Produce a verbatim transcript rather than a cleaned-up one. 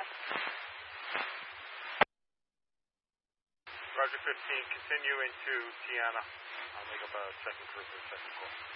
Roger fifteen, continue into Tiana. I'll make up a second group or second call.